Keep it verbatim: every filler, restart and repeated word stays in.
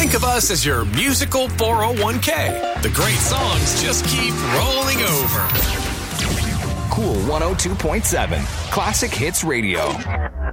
Think of us as your musical four oh one k. The great songs just keep rolling over. Cool one oh two point seven, Classic Hits Radio.